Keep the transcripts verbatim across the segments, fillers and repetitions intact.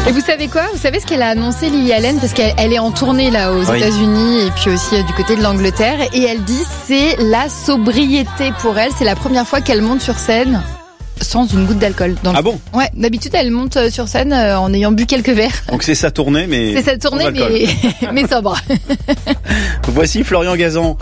Et vous savez quoi ? Vous savez ce qu'elle a annoncé, Lily Allen ? Parce qu'elle elle est en tournée là aux oui. États-Unis et puis aussi du côté de l'Angleterre. Et elle dit c'est la sobriété pour elle. C'est la première fois qu'elle monte sur scène sans une goutte d'alcool. Dans le... Ah bon ? Ouais, d'habitude elle monte sur scène en ayant bu quelques verres. Donc c'est sa tournée, mais... C'est sa tournée, mais, mais sobre. Voici Florian Gazan.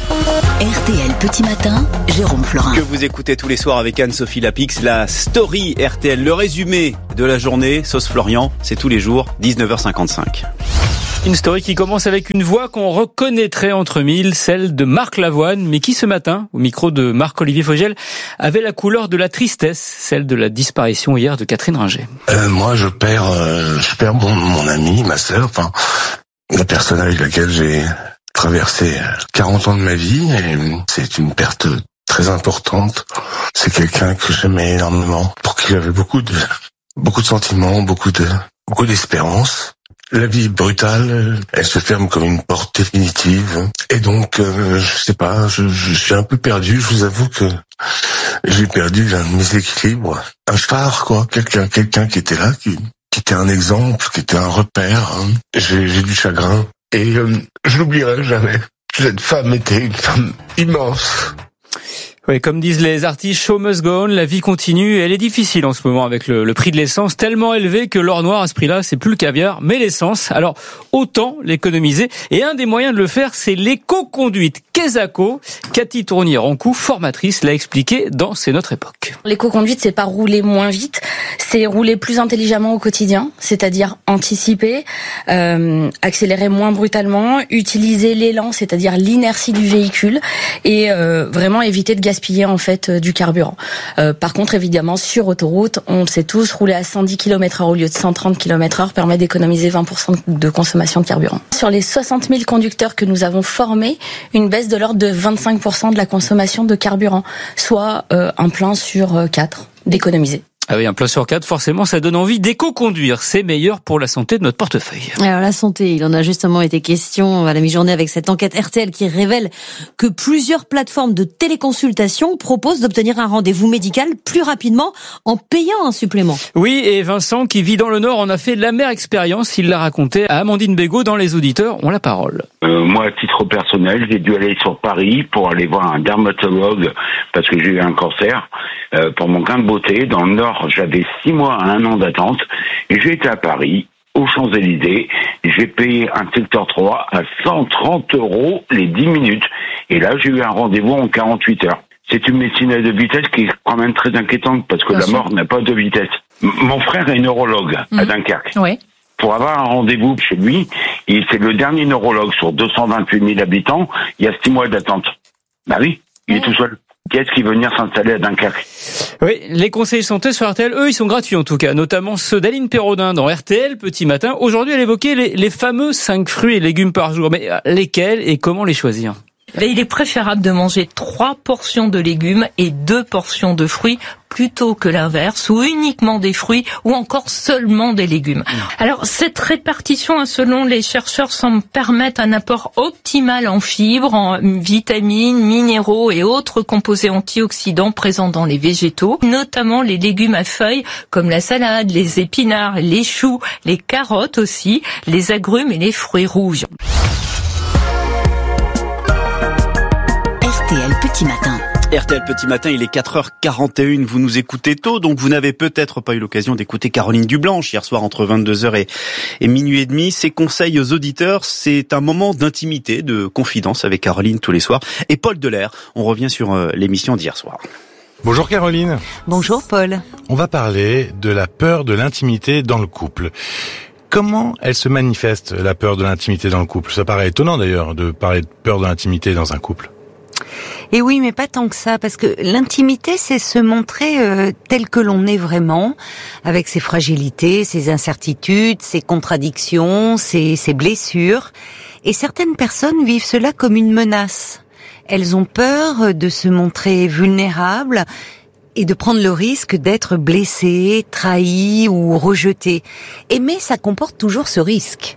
R T L Petit Matin, Jérôme Florin. Que vous écoutez tous les soirs avec Anne-Sophie Lapix, la story R T L, le résumé de la journée, sauce Florian, c'est tous les jours, dix-neuf heures cinquante-cinq. Une story qui commence avec une voix qu'on reconnaîtrait entre mille, celle de Marc Lavoine, mais qui ce matin, au micro de Marc-Olivier Fogel, avait la couleur de la tristesse, celle de la disparition hier de Catherine Ringer. Euh, moi, je perds, euh, je perds mon, mon ami, ma sœur, enfin, la personne avec laquelle j'ai traversé quarante ans de ma vie, et c'est une perte très importante. C'est quelqu'un que j'aimais énormément, pour qui j'avais beaucoup de, beaucoup de sentiments, beaucoup de, beaucoup d'espérance. La vie est brutale, elle se ferme comme une porte définitive. Et donc, euh, je sais pas, je, je suis un peu perdu. Je vous avoue que j'ai perdu l'un de mes équilibres. Un phare, quoi. Quelqu'un, quelqu'un qui était là, qui, qui était un exemple, qui était un repère. Hein. J'ai, j'ai du chagrin. Et euh, je l'oublierai jamais. Cette femme était une femme immense. Oui, comme disent les artistes, show must go on, la vie continue. Elle est difficile en ce moment avec le, le prix de l'essence tellement élevé que l'or noir à ce prix-là, c'est plus le caviar, mais l'essence. Alors, autant l'économiser. Et un des moyens de le faire, c'est l'éco-conduite. Quesaco, Cathy Tournier-Rancou, formatrice, l'a expliqué dans C'est notre époque. L'éco-conduite, c'est pas rouler moins vite, c'est rouler plus intelligemment au quotidien, c'est-à-dire anticiper, euh, accélérer moins brutalement, utiliser l'élan, c'est-à-dire l'inertie du véhicule, et euh, vraiment éviter de gaspiller en fait euh, du carburant. Euh, par contre, évidemment, sur autoroute, on le sait tous, rouler à cent dix kilomètres heure au lieu de cent trente kilomètres heure permet d'économiser vingt pour cent de consommation de carburant. Sur les soixante mille conducteurs que nous avons formés, une baisse de l'ordre de vingt-cinq pour cent de la consommation de carburant, soit euh, un plein sur quatre d'économiser. Ah oui, un plein sur quatre, forcément, ça donne envie d'éco-conduire. C'est meilleur pour la santé de notre portefeuille. Alors la santé, il en a justement été question à la mi-journée avec cette enquête R T L qui révèle que plusieurs plateformes de téléconsultation proposent d'obtenir un rendez-vous médical plus rapidement en payant un supplément. Oui, et Vincent, qui vit dans le Nord, en a fait l'amère expérience. Il l'a raconté à Amandine Bégaud dans Les Auditeurs ont la parole. Euh, moi, à titre personnel, j'ai dû aller sur Paris pour aller voir un dermatologue parce que j'ai eu un cancer euh, pour mon gain de beauté. Dans le Nord, j'avais six mois à un an d'attente et j'ai été à Paris, aux Champs-Élysées. J'ai payé un secteur trois à cent trente euros les dix minutes. Et là, j'ai eu un rendez-vous en quarante-huit heures. C'est une médecine à deux vitesses qui est quand même très inquiétante parce que Bien la sûr. mort n'a pas de vitesse. M- mon frère est neurologue mmh. à Dunkerque. Oui. Pour avoir un rendez-vous chez lui, et c'est le dernier neurologue sur deux cent vingt-huit mille habitants, il y a six mois d'attente. Bah oui, il mmh. est tout seul. Qui est-ce qui veut venir s'installer à Dunkerque ? Oui, les conseils santé sur R T L, eux, ils sont gratuits en tout cas, notamment ceux d'Aline Perraudin dans R T L Petit Matin. Aujourd'hui, elle évoquait les, les fameux cinq fruits et légumes par jour. Mais lesquels et comment les choisir ? Il est préférable de manger trois portions de légumes et deux portions de fruits plutôt que l'inverse, ou uniquement des fruits, ou encore seulement des légumes. Alors, cette répartition, selon les chercheurs, semble permettre un apport optimal en fibres, en vitamines, minéraux et autres composés antioxydants présents dans les végétaux, notamment les légumes à feuilles, comme la salade, les épinards, les choux, les carottes aussi, les agrumes et les fruits rouges. R T L Petit Matin. R T L Petit Matin, il est quatre heures quarante et une, vous nous écoutez tôt, donc vous n'avez peut-être pas eu l'occasion d'écouter Caroline Dublanche hier soir entre vingt-deux heures et, et minuit et demi. Ses conseils aux auditeurs, c'est un moment d'intimité, de confidence avec Caroline tous les soirs. Et Paul Delair, on revient sur euh, l'émission d'hier soir. Bonjour Caroline. Bonjour Paul. On va parler de la peur de l'intimité dans le couple. Comment elle se manifeste, la peur de l'intimité dans le couple ? Ça paraît étonnant d'ailleurs de parler de peur de l'intimité dans un couple. Et oui, mais pas tant que ça, parce que l'intimité, c'est se montrer euh, tel que l'on est vraiment, avec ses fragilités, ses incertitudes, ses contradictions, ses, ses blessures. Et certaines personnes vivent cela comme une menace. Elles ont peur de se montrer vulnérables et de prendre le risque d'être blessées, trahies ou rejetées. Et mais ça comporte toujours ce risque.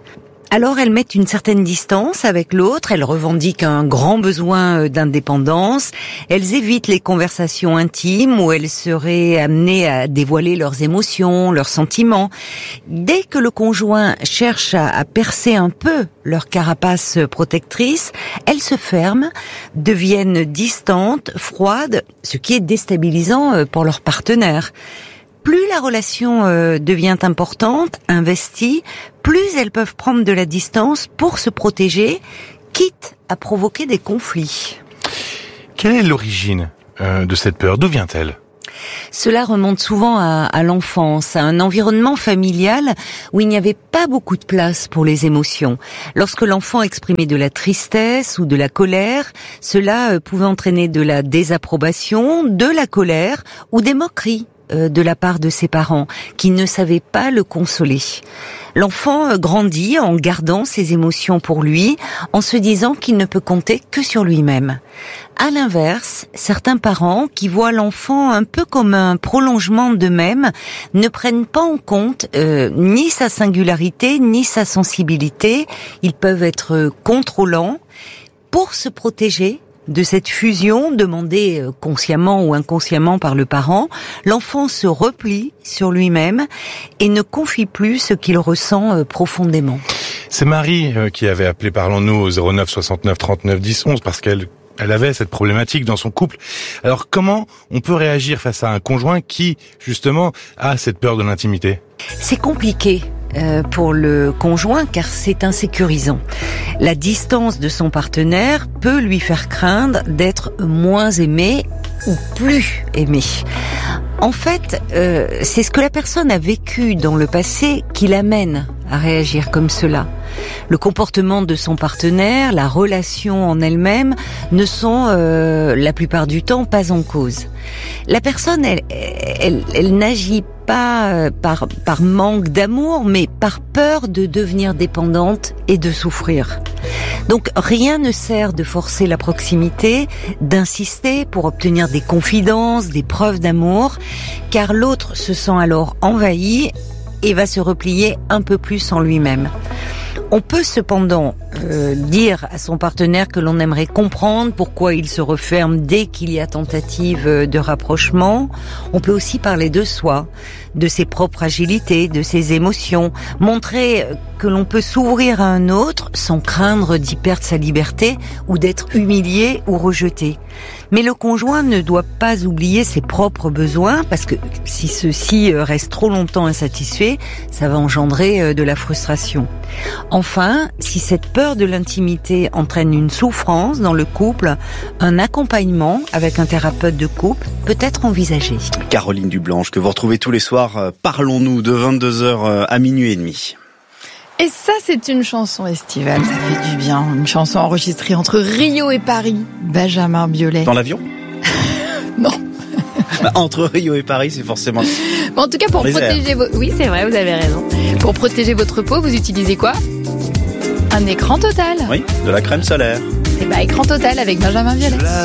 Alors elles mettent une certaine distance avec l'autre, elles revendiquent un grand besoin d'indépendance, elles évitent les conversations intimes où elles seraient amenées à dévoiler leurs émotions, leurs sentiments. Dès que le conjoint cherche à, à percer un peu leur carapace protectrice, elles se ferment, deviennent distantes, froides, ce qui est déstabilisant pour leur partenaire. Plus la relation euh, devient importante, investie, plus elles peuvent prendre de la distance pour se protéger, quitte à provoquer des conflits. Quelle est l'origine euh, de cette peur ? D'où vient-elle ? Cela remonte souvent à, à l'enfance, à un environnement familial où il n'y avait pas beaucoup de place pour les émotions. Lorsque l'enfant exprimait de la tristesse ou de la colère, cela euh, pouvait entraîner de la désapprobation, de la colère ou des moqueries de la part de ses parents, qui ne savaient pas le consoler. L'enfant grandit en gardant ses émotions pour lui, en se disant qu'il ne peut compter que sur lui-même. À l'inverse, certains parents, qui voient l'enfant un peu comme un prolongement d'eux-mêmes, ne prennent pas en compte euh, ni sa singularité, ni sa sensibilité. Ils peuvent être contrôlants. Pour se protéger de cette fusion demandée consciemment ou inconsciemment par le parent, l'enfant se replie sur lui-même et ne confie plus ce qu'il ressent profondément. C'est Marie qui avait appelé Parlons-nous au zéro neuf soixante-neuf trente-neuf dix onze parce qu'elle elle avait cette problématique dans son couple. Alors comment on peut réagir face à un conjoint qui justement a cette peur de l'intimité ? C'est compliqué. Euh, pour le conjoint, car c'est insécurisant. La distance de son partenaire peut lui faire craindre d'être moins aimé ou plus aimé. En fait, euh, c'est ce que la personne a vécu dans le passé qui l'amène à réagir comme cela. Le comportement de son partenaire, la relation en elle-même ne sont euh, la plupart du temps pas en cause. La personne, elle, elle, elle n'agit pas par, par manque d'amour, mais par peur de devenir dépendante et de souffrir. Donc rien ne sert de forcer la proximité, d'insister pour obtenir des confidences, des preuves d'amour, car l'autre se sent alors envahi et va se replier un peu plus en lui-même. On peut cependant euh, dire à son partenaire que l'on aimerait comprendre pourquoi il se referme dès qu'il y a tentative de rapprochement. On peut aussi parler de soi, de ses propres fragilités, de ses émotions, montrer que l'on peut s'ouvrir à un autre sans craindre d'y perdre sa liberté ou d'être humilié ou rejeté. Mais le conjoint ne doit pas oublier ses propres besoins parce que si ceux-ci restent trop longtemps insatisfaits, ça va engendrer de la frustration. Enfin, si cette peur de l'intimité entraîne une souffrance dans le couple, un accompagnement avec un thérapeute de couple peut être envisagé. Caroline Dublanche, que vous retrouvez tous les soirs, Parlons-nous, de vingt-deux heures à minuit et demi. Et ça, c'est une chanson estivale, ça fait du bien. Une chanson enregistrée entre Rio et Paris. Benjamin Biolay. Dans l'avion ? Non. Bah, entre Rio et Paris, c'est forcément... Bon, en tout cas, pour protéger vos... Oui, c'est vrai, vous avez raison. Pour protéger votre peau, vous utilisez quoi ? Un écran total. Oui, de la crème solaire. Et bah, écran total avec Benjamin Biolay.